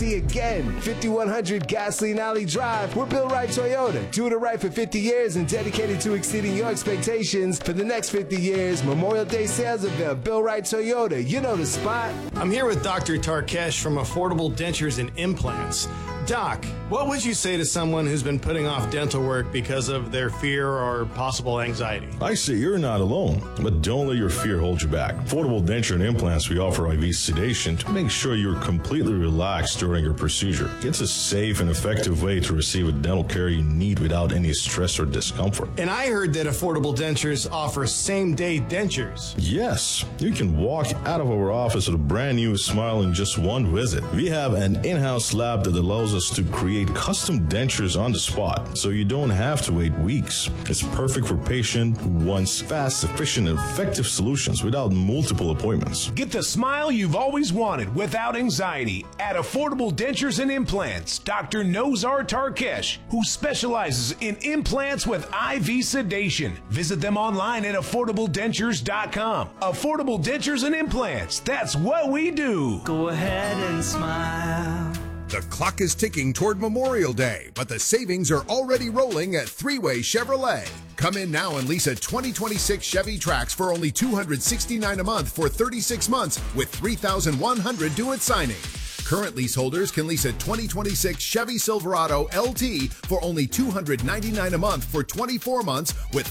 see again. 5100 Gasoline Alley Drive. We're Bill Wright Toyota. Doing it right for 50 years and dedicated to exceeding your expectations for the next 50 years. Memorial Day sales event. Bill Wright Toyota. You know the spot. I'm here with Dr. Tarkesh from Affordable Dentures and Implants. Doc, what would you say to someone who's been putting off dental work because of their fear or possible anxiety? I say you're not alone, but don't let your fear hold you back. Affordable Denture and Implants, we offer IV sedation to make sure you're completely relaxed during your procedure. It's a safe and effective way to receive a dental care you need without any stress or discomfort. And I heard that Affordable Dentures offer same-day dentures. Yes, you can walk out of our office with a brand new smile in just one visit. We have an in-house lab that allows us to create custom dentures on the spot, so you don't have to wait weeks. It's perfect for patient who wants fast, efficient, and effective solutions without multiple appointments. Get the smile you've always wanted without anxiety at Affordable Dentures and Implants. Dr. Nozar Tarkesh, who specializes in implants with IV sedation. Visit them online at affordabledentures.com. Affordable Dentures and Implants. That's what we do. Go ahead and smile. The clock is ticking toward Memorial Day, but the savings are already rolling at Three-Way Chevrolet. Come in now and lease a 2026 Chevy Trax for only $269 a month for 36 months with $3,100 due at signing. Current leaseholders can lease a 2026 Chevy Silverado LT for only $299 a month for 24 months with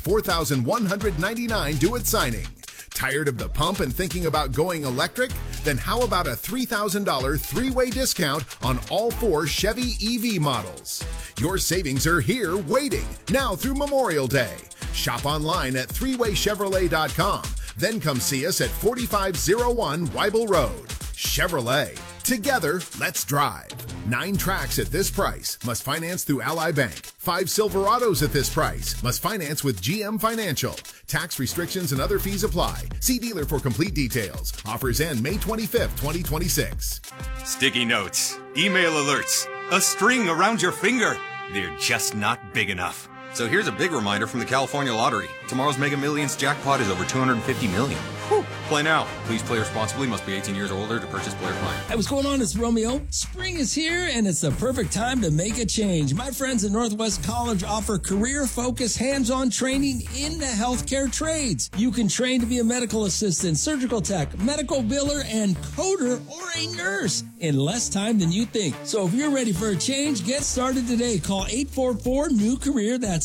$4,199 due at signing. Tired of the pump and thinking about going electric? Then how about a $3,000 three-way discount on all 4 Chevy EV models? Your savings are here waiting now through Memorial Day. Shop online at threewaychevrolet.com. Then come see us at 4501 Weibel Road. Chevrolet. Together, let's drive. 9 Trax at this price. Must finance through Ally Bank. 5 Silverados at this price. Must finance with GM Financial. Tax restrictions and other fees apply. See dealer for complete details. Offers end May 25th, 2026. Sticky notes, email alerts, a string around your finger. They're just not big enough. So here's a big reminder from the California Lottery. Tomorrow's Mega Millions jackpot is over $250 million. Whew. Play now. Please play responsibly. Must be 18 years or older to purchase player client. Hey, what's going on? It's Romeo. Spring is here, and it's the perfect time to make a change. My friends at Northwest College offer career-focused, hands-on training in the healthcare trades. You can train to be a medical assistant, surgical tech, medical biller, and coder, or a nurse in less time than you think. So if you're ready for a change, get started today. Call 844-NEW-CAREER. That's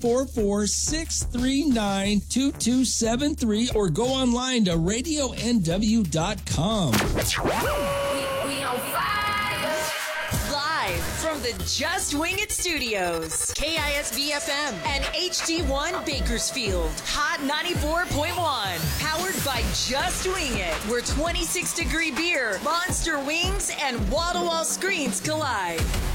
844-639-2273, or go online to radionw.com. We on fire. Live from the Just Wing It Studios, KISV-FM and HD1 Bakersfield, Hot 94.1, powered by Just Wing It, where 26-degree beer, monster wings, and wall-to-wall screens collide.